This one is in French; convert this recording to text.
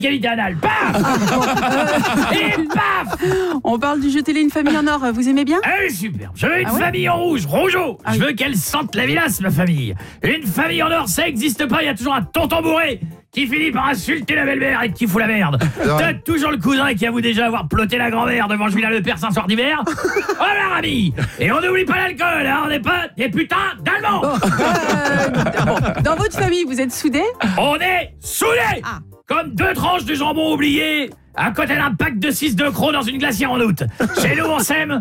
égalité anale. Paf. Et paf. On parle du jeu télé Une famille en or, vous aimez bien? Elle est superbe. Je veux une famille en rouge, rougeau. Je veux qu'elle sente la vilasse, ma famille. Une famille en or, ça existe pas. Il y a toujours un tonton bourré qui finit par insulter la belle-mère et qui fout la merde. T'as toujours le cousin qui avoue déjà avoir ploté la grand-mère devant Julien Lepers un soir d'hiver. Oh la Rami. Et on n'oublie pas l'alcool, hein. On n'est pas des putains d'Allemands. Dans votre famille, vous êtes soudés? On est soudés. Comme deux tranches de jambon oubliées à côté d'un pack de 6 de crocs dans une glacière en août. Chez nous, on s'aime.